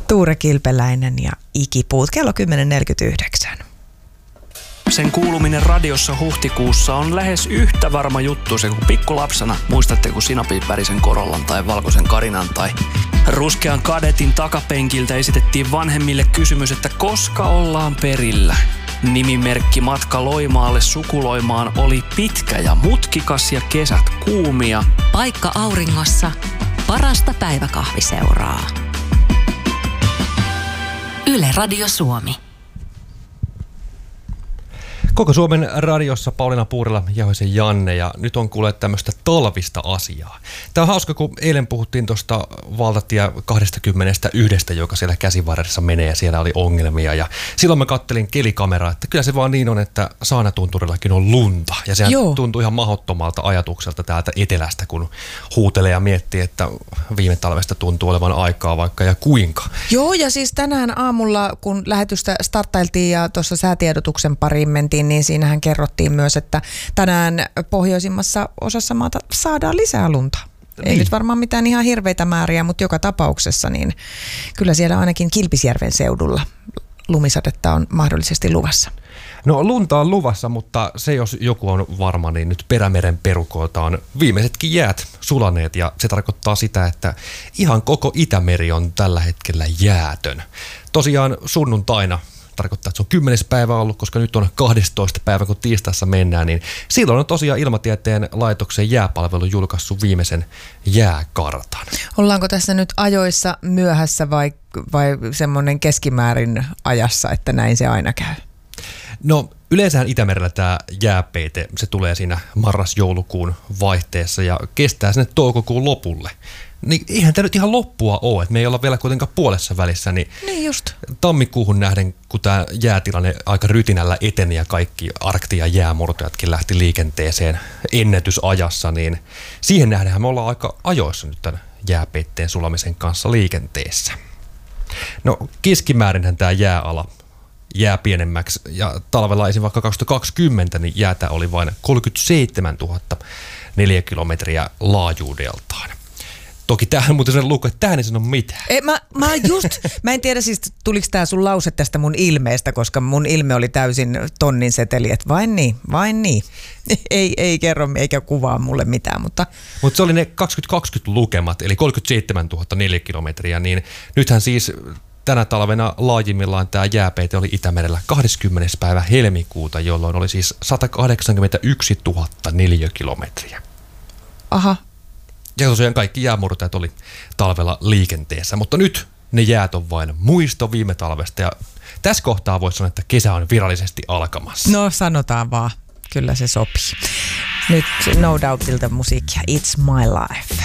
Tuure Kilpeläinen ja Ikipuut. Kello 10.49. Sen kuuluminen radiossa huhtikuussa on lähes yhtä varma juttu se kuin pikkulapsena. Muistatte, kun sinapivärisen Corollan tai valkoisen Karinan tai ruskean Kadetin takapenkiltä esitettiin vanhemmille kysymys, että koska ollaan perillä. Nimimerkki matka Loimaalle sukuloimaan oli pitkä ja mutkikas ja kesät kuumia. Paikka auringossa, parasta päiväkahviseuraa. Yle Radio Suomi. Koko Suomen radiossa Pauliina Puurila, Jauhosen Janne, ja nyt on kuule tämmöistä talvista asiaa. Tämä on hauska, kun eilen puhuttiin tuosta valtatie 21, joka siellä Käsivarressa menee ja siellä oli ongelmia. Ja silloin mä kattelin kelikameraa, että kyllä se vaan niin on, että Saanatunturillakin on lunta. Ja sehän tuntui ihan mahdottomalta ajatukselta täältä etelästä, kun huutelee ja miettii, että viime talvesta tuntuu olevan aikaa vaikka ja kuinka. Joo, ja siis tänään aamulla, kun lähetystä starttailtiin ja tuossa säätiedotuksen pariin mentiin, niin siinähän kerrottiin myös, että tänään pohjoisimmassa osassa maata saadaan lisää lunta. Ei nyt varmaan mitään ihan hirveitä määriä, mutta joka tapauksessa niin kyllä siellä ainakin Kilpisjärven seudulla lumisadetta on mahdollisesti luvassa. No lunta on luvassa, mutta se jos joku on varma, niin nyt Perämeren perukoilta on viimeisetkin jäät sulaneet ja se tarkoittaa sitä, että ihan koko Itämeri on tällä hetkellä jäätön. Tosiaan sunnuntaina tarkoittaa, että se on 10. päivä ollut, koska nyt on 12. päivä, kun tiistaissa mennään, niin silloin on tosiaan Ilmatieteen laitoksen jääpalvelu julkaissut viimeisen jääkartan. Ollaanko tässä nyt ajoissa myöhässä vai semmoinen keskimäärin ajassa, että näin se aina käy? No yleensähän Itämerellä tämä jääpeite, se tulee siinä marras-joulukuun vaihteessa ja kestää sinne toukokuun lopulle. Niin eihän tämä nyt ihan loppua ole, että me ei olla vielä kuitenkaan puolessa välissä, niin just. Tammikuuhun nähden, kun tämä jäätilanne aika rytinällä eteni ja kaikki Arktian jäämurtajatkin lähti liikenteeseen ennätysajassa, niin siihen nähdenhän me ollaan aika ajoissa nyt tämän jääpeitteen sulamisen kanssa liikenteessä. No keskimäärinhän tämä jääala jää pienemmäksi ja talvella esim. Vaikka 2020 niin jäätä oli vain 37 000 neliökilometriä laajuudeltaan. Toki tämähän muuten sen luku, että tämähän ei sano mitään. Mä en tiedä siis tuliko tää sun lause tästä mun ilmeestä, koska mun ilme oli täysin tonnin seteli, että vain niin. Ei kerro eikä kuvaa mulle mitään, mutta se oli ne 2020 lukemat, eli 37 000 neliökilometriä, niin nythän siis tänä talvena laajimmillaan tämä jääpeite oli Itämerellä 20. päivä helmikuuta, jolloin oli siis 181 000 neliökilometriä. Aha. Ja tosiaan kaikki jäämurtajat oli talvella liikenteessä, mutta nyt ne jäät on vain muisto viime talvesta ja tässä kohtaa voisi sanoa, että kesä on virallisesti alkamassa. No sanotaan vaan, kyllä se sopii. Nyt No Doubtilta musiikkia, It's My Life.